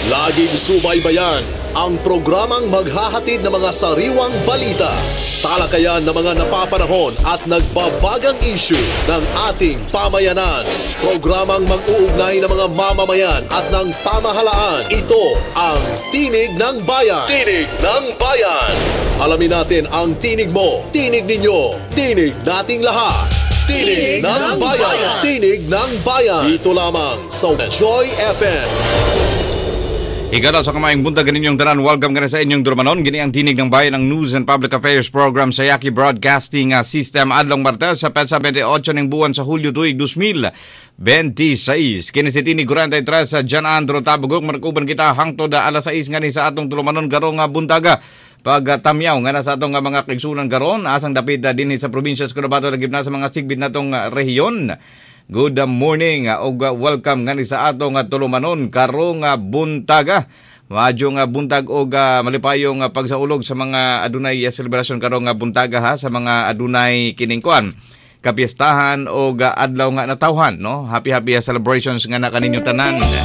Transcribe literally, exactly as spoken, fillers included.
Laging subaybayan ang programang maghahatid ng mga sariwang balita, talakayan ng mga napapanahon at nagbabagang issue ng ating pamayanan. Programang mag-uugnay ng mga mamamayan at ng pamahalaan. Ito ang Tinig ng Bayan. Tinig ng Bayan. Alamin natin ang tinig mo, tinig ninyo, tinig nating lahat. Tinig, tinig ng, ng bayan. bayan. Tinig ng Bayan. Dito lamang sa Joy F M. Igaraw sa kamayang buntag ninyong tanan, welcome ka na sa inyong Durmanon. Gini ang Tinig ng Bayan, ang News and Public Affairs Program sa Yaki Broadcasting System. Adlong Martes sa petsa twenty-eight ng buwan sa Hulyo tuig two thousand twenty-six. Kini si Tinig forty-three sa Jan Andro Tabugok. Markuban kita hangtod alas sais nga ni sa atong tulumanon garong buntaga. Pagtamyaw nga na sa atong mga kaigsunan garon, asang dapit din sa probinsya sa Cotabato nagib na sa mga sigbit natong rehiyon. Good morning o welcome nga ni sa atong tulumanon karong buntaga. Madyo nga buntag o malipayong pagsaulog sa mga adunay celebration karong buntaga ha, sa mga adunay kiningkuan kapiestahan o adlaw nga natawhan, no? Happy happy celebrations nga na kaninyo tanan.